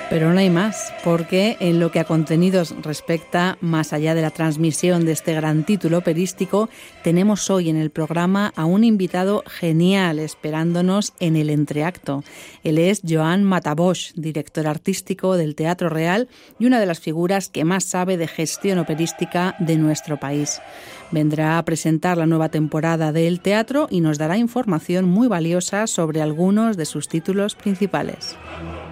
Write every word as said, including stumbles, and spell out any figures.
Pero no hay más, porque en lo que a contenidos respecta, más allá de la transmisión de este gran título operístico, tenemos hoy en el programa a un invitado genial esperándonos en el entreacto. Él es Joan Matabosch, director artístico del Teatro Real y una de las figuras que más sabe de gestión operística de nuestro país. Vendrá a presentar la nueva temporada del teatro y nos dará información muy valiosa sobre algunos de sus títulos principales.